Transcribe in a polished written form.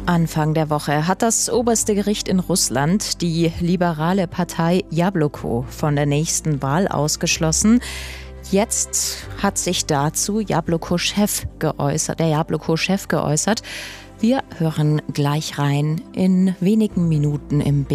Anfang der Woche hat das oberste Gericht in Russland die liberale Partei Jabloko von der nächsten Wahl ausgeschlossen. Jetzt hat sich dazu der Jabloko-Chef geäußert. Wir hören gleich rein in wenigen Minuten im